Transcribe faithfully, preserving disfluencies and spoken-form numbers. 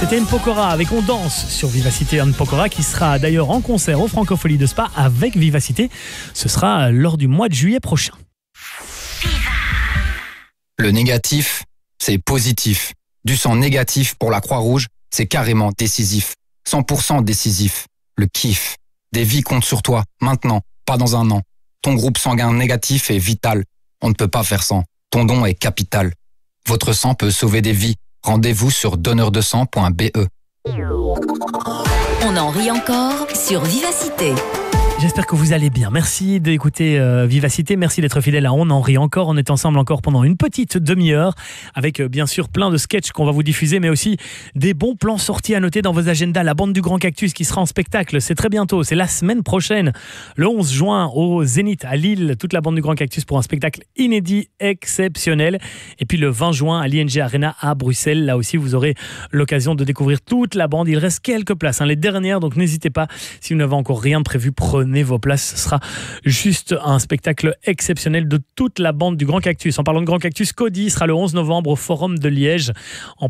C'était N'Pokora avec On Danse sur Vivacité. N'Pokora qui sera d'ailleurs en concert au Francophonie de Spa avec Vivacité. Ce sera lors du mois de juillet prochain. Le négatif, c'est positif. Du sang négatif pour la Croix-Rouge, c'est carrément décisif. cent pour cent décisif. Le kiff. Des vies comptent sur toi, maintenant, pas dans un an. Ton groupe sanguin négatif est vital. On ne peut pas faire sans. Ton don est capital. Votre sang peut sauver des vies. Rendez-vous sur donneur de sang point b e. On en rit encore sur Vivacité. J'espère que vous allez bien. Merci d'écouter euh, Vivacité. Merci d'être fidèle à On en rit encore. On est ensemble encore pendant une petite demi-heure avec euh, bien sûr plein de sketchs qu'on va vous diffuser, mais aussi des bons plans sortis à noter dans vos agendas. La bande du Grand Cactus qui sera en spectacle, c'est très bientôt. C'est la semaine prochaine, le onze juin au Zénith à Lille. Toute la bande du Grand Cactus pour un spectacle inédit, exceptionnel. Et puis le vingt juin à l'I N G Arena à Bruxelles. Là aussi, vous aurez l'occasion de découvrir toute la bande. Il reste quelques places, hein, les dernières, donc n'hésitez pas. Si vous n'avez encore rien prévu, prenez vos places. Ce sera juste un spectacle exceptionnel de toute la bande du Grand Cactus. En parlant de Grand Cactus, Cody sera le onze novembre au Forum de Liège en